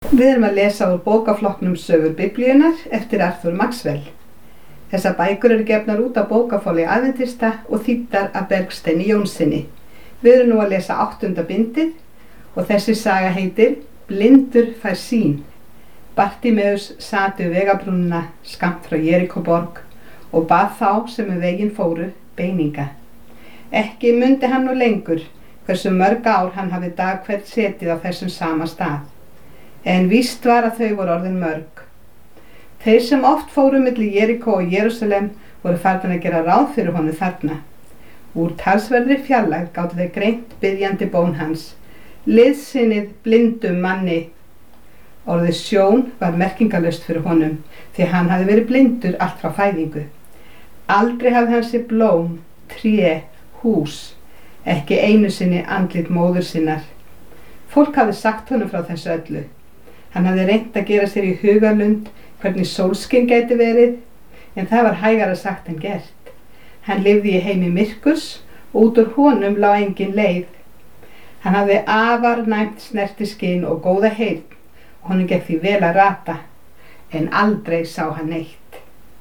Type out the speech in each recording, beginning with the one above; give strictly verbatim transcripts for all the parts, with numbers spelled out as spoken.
Við erum að lesa úr bókaflokknum Sögur Biblíunnar eftir Arthur Maxwell. Þessar bækur eru gefnar út af bókaforlagi Aðventista og þýddar af Bergsteini Jónssyni. Við erum nú að lesa áttunda bindið og þessi saga heitir Blindur fær sýn. Bartimeus sat við vegabrúnina skammt frá Jerikóborg og bað þá sem um veginn fóru beininga. Ekki mundi hann nú lengur hversu mörg ár hann hafi dag hvert setið á þessum sama stað. En víst var að þau voru orðin mörg. Þeir sem oft fóru milli Jerikó og Jerúsalem voru farnir að gera ráð fyrir honum þarna. Úr talsverðri fjarlægð gátu þeir greint biðjandi bón hans, liðsinnið blindum manni. Orðið sjón var merkingarlaust fyrir honum, því hann hafði verið blindur allt frá fæðingu. Aldrei hafði hann séð blóm, tré, hús, ekki einu sinni andlit móður sinnar. Fólk hafði sagt honum frá þessu öllu. Hann hafði reynt að gera sér í hugarlund hvernig sólskin gæti verið, en það var hægara sagt en gert. Hann lifði í heimi myrkurs og út úr honum lá engin leið. Hann hafði afar næmt snertiskyn og góða heyrn, og honum gekk því vel að rata, en aldrei sá hann neitt.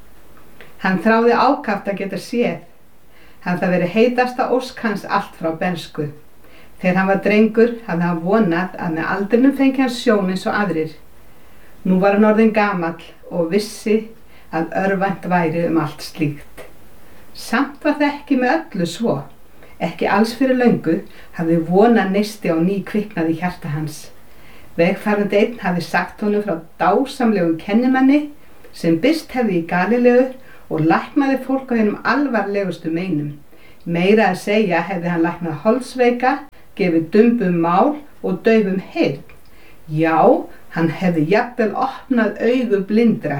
Hann þráði ákaft að geta séð. Hann það verið heitasta ósk hans allt frá bernsku. Þegar hann var drengur hafði hann vonað að með aldrinum fengi hann sjón eins og aðrir. Nú var hann orðinn gamall og vissi að örvænt væri um allt slíkt. Samt var það ekki með öllu svo. Ekki alls fyrir löngu hafði vonað neisti á ný kviknað í hjarta hans. Vegfarandi einn hafði sagt honum frá dásamlegum kennimanni sem birst hefði í Galileu og læknaði fólk á hinum alvarlegustu meinum. Meira að segja hefði hann læknað holdsveika, gefið dumbum mál og daufum heyrn. Já, hann hefði jafnvel opnað augu blindra.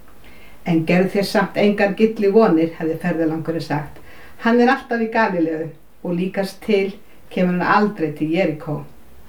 En gerð þér samt engar gilli vonir, hefði ferðalangurinn sagt. Hann er alltaf í Galileu og líkast til kemur hann aldrei til Jerikó.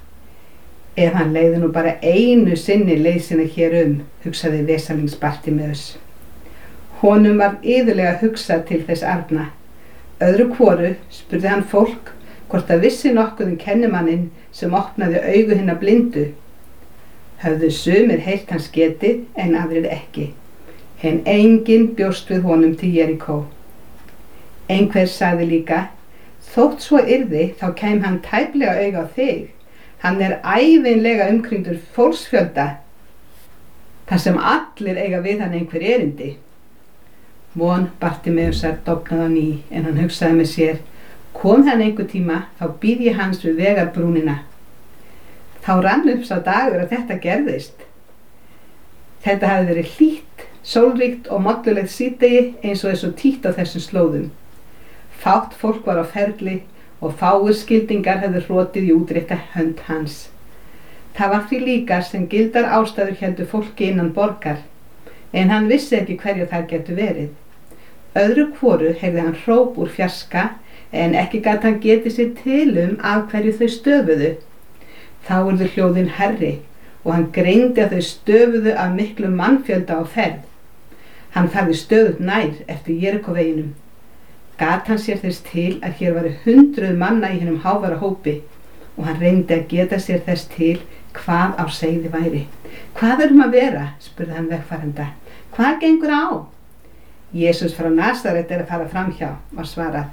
Ef hann leiði nú bara einu sinni leið sinni hér um, hugsaði vesalings Bartimeus. Honum var iðulega hugsað til þess arna. Öðru hvoru spurði hann fólk hvort það vissi nokkuð um kennimanninn sem opnaði augu hinna blindu. Höfðu sumir heyrt hans getið en aðrir ekki, en enginn bjóst við honum til Jerikó. Einhver sagði líka, þótt svo yrði þá kæm hann tæplega auga á þig. Hann er ævinlega umkringdur fólksfjölda, þar sem allir eiga við hann einhver erindi. Von Bartimeusar dofnaði á ný, en hann hugsaði með sér, kom hann einhver tíma, þá býð ég hans við vegarbrúnina. Þá rann upp sá dagur að þetta gerðist. Þetta hafði verið hlýtt, sólríkt og mollulegt síðdegi eins og þessu títt á þessum slóðum. Fátt fólk var á ferli og fáir skildingar hefðu hrotið í útrétta hönd hans. Það var því líka sem gildar ástæður héldu fólki innan borgar, en hann vissi ekki hverju þær getu verið. Öðru hvoru heyrði hann hróp úr fjarska, en ekki gat hann getið sér til um af hverju þau stöfuðu. Þá urðu hljóðin hærri og hann greindi að þau stöfuðu af miklu mannfjölda á ferð. Hann farði stöðugt nær eftir Jerikóveginum. Gat hann sér þess til að hér varu hundruð manna í hinum hávara hópi og hann reyndi að geta sér þess til hvað á seiði væri. Hvað er um að vera? Spurði hann vegfarenda. Hvað gengur á? Jesús frá Nasaret er að fara framhjá, var svarað.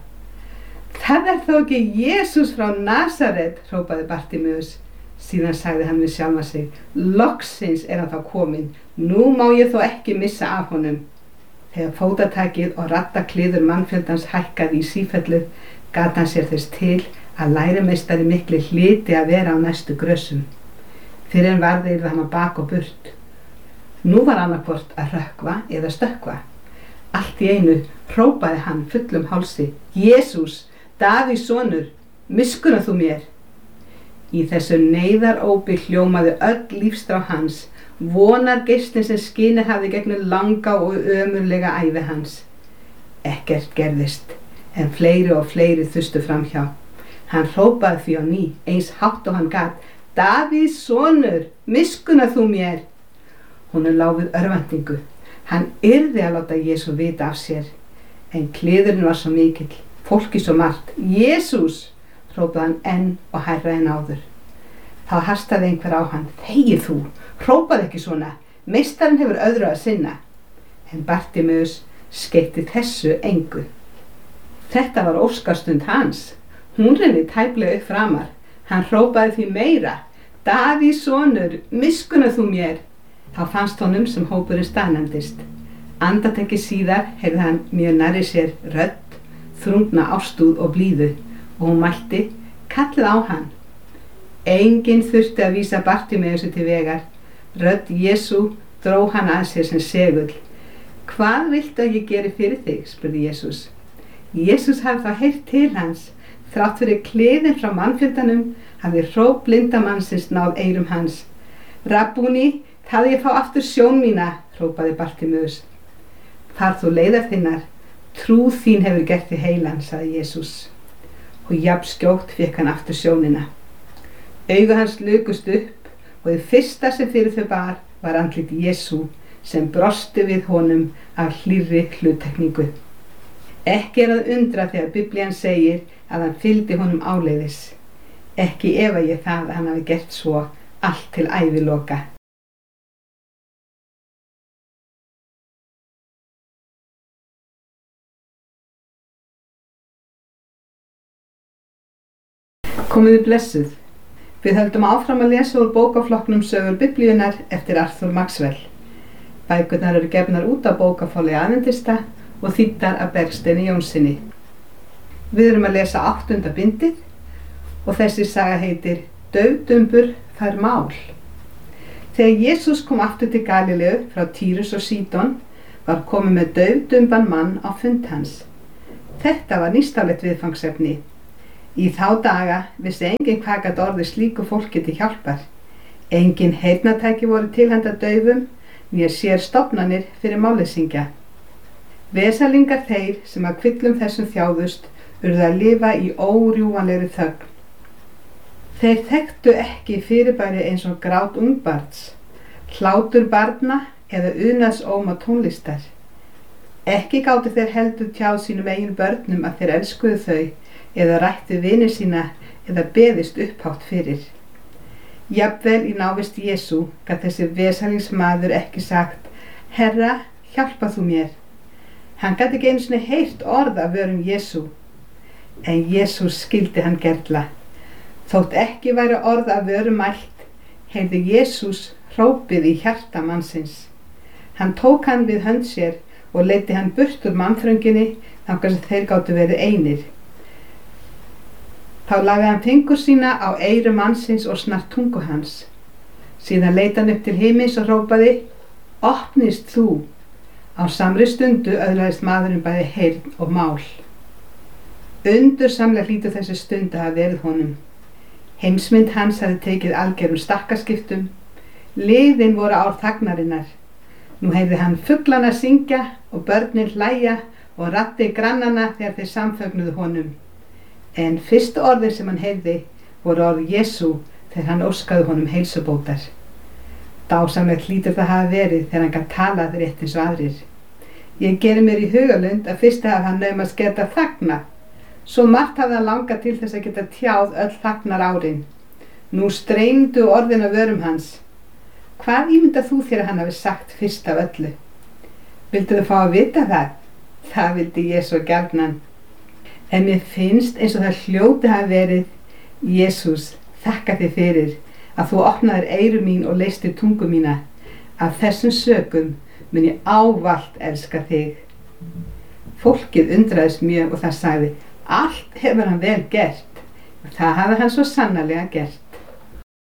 Það er þó ekki Jesús frá Nasaret, hrópaði Bartimeus. Síðan sagði hann við sjálfa sig, loksins er hann þá kominn, nú má ég þó ekki missa af honum. Þegar fótatakið og rattakliður mannfjöldans hækkaði í sífellu, gat hann sér þess til að lærimeistari mikli hlyti að vera á næstu grössum. Fyrir en varði yrði hann að bak og burt. Nú var annarkvort að rökkva eða stökkva. Allt í einu hrópaði hann fullum hálsi, Jesús, Davíðs sonur, miskunna þú mér. Í þessu neyðarópi hljómaði öll lífsstrá hans, vonar geislinn sem skinið hafði gegnum langa og ömurlega ævi hans. Ekkert gerðist, en fleiri og fleiri þustu framhjá. Hann hrópaði því á ný, eins hátt og hann gat, Davíðs sonur, miskunna þú mér. Honum lá við örvæntingu. Hann yrði að láta Jesú vita af sér, en kliðurinn var svo mikill. Fólki svo margt. Jesús, hrópaði hann enn og hærra en áður. Þá hastaði einhver á hann: Þegi þú, hrópaðu ekki svona, meistarinn hefur öðru að sinna. En Bartimeus skeytti þessu engu. Þetta var óskastund hans. Hún renni tæplega upp framar. Hann hrópaði því meira: Davíðs sonur, miskunna þú mér. Þá fannst honum sem hópurinn staðnæmdist. Andartaki síðar heyrði hann mjög nærri sér rödd, þrungna ástúð og blíðu, og hún mælti: Kallið á hann. Enginn þurfti að vísa Bartimeusi til vegar. Rödd Jesú dró hann að sér sem segull. Hvað viltu að ég geri fyrir þig? Spurði Jesús. Jesús hafði þá heyrt til hans. Þrátt fyrir kliðin frá mannfjöldanum hafði hróp blinda mannsins náð eyrum hans. Rabbúni, það ég fá aftur sjón mína, hrópaði Bartimeus. Far þú leiðar þinnar, trú þín hefur gert þig heilan, sagði Jesús. Og jafn skjótt fékk hann aftur sjónina. Augu hans lukust upp og það fyrsta sem fyrir þau bar var andlit Jesú sem brosti við honum af hlýrri hluttekningu. Ekki er að undra þegar Biblían segir að hann fylgdi honum áleiðis. Ekki efa ég það að hann hafi gert svo allt til æviloka. Komiði blessuð. Við höldum áfram að lesa úr bókaflokknum Sögur Biblíunnar eftir Arthur Maxwell. Bækurnar eru gefnar út af bókaforlagi Aðventista og þýddar af Bergsteini Jónssyni. Við erum að lesa áttunda bindið og þessi saga heitir Daufdumbur fær mál. Þegar Jesús kom aftur til Galileu frá Týrus og Sídon var komið með daufdumban mann á fund hans. Þetta var nýstárlegt viðfangsefni. Í þá daga vissi enginn hvað gat orðið slíku fólki til hjálpar. Engin heyrnartæki voru til handa daufum, né sér stofnanir fyrir málleysinga. Vesalingar þeir sem að kvillum þessum þjáðust urðu að lifa í órjúfanlegri þögn. Þeir þekktu ekki fyrirbæri eins og grát ungbarns, hlátur barna eða unaðsóma tónlistar. Ekki gátu þeir heldur tjáð sínum eigin börnum að þeir elskuðu þau eða rættu vini sína eða beðist upphátt fyrir. Jafnvel í návist Jesú gat þessi vesalingsmaður ekki sagt: Herra, hjálpa þú mér. Hann gat ekki einu sinni heyrt orð af vörum Jesú. En Jesús skildi hann gerla. Þótt ekki væri orð af vörum mælt, heyrði Jesús hrópið í hjarta mannsins. Hann tók hann við hönd sér og leiddi hann burt úr mannþrönginni þangað sem þeir gátu verið einir. Þá lagði hann fingur sína á eyru mannsins og snart tungu hans. Síðan leit hann upp til himins og hrópaði: Opnist þú! Á samri stundu öðlaðist maðurinn bæði heyrn og mál. Undursamlega hlýtur þessi stund að hafa verið honum. Heimsmynd hans hafði tekið algerum stakkaskiptum. Liðin voru ár þagnarinnar. Nú heyrði hann fuglana syngja og börnin hlæja og raddi grannana þegar þeir samfögnuðu honum. En fyrstu orðin sem hann heyrði voru orð Jesú þegar hann óskaði honum heilsubótar. Dásamlegt hlýtur það hafa verið þegar hann gat talað rétt eins og aðrir. Ég geri mér í hugalund að fyrst hafa hann naumast geta þagna. Svo margt hafði hann langað til þess að geta tjáð öll þagnar árin. Nú streymdu orðin af vörum hans. Hvað ímyndar þú þér að hann hafi sagt fyrst af öllu? Vildu þú fá að vita það? Það vildi ég svo gjarnan. En mér finnst eins og það hljóti hafi verið: Jesús, þakka þér fyrir að þú opnaðir eyru mín og leystir tungu mína. Af þessum sökum mun ég ávallt elska þig. Fólkið undraðist mjög og það sagði: Allt hefur hann vel gert. Það hafi hann svo sannarlega gert.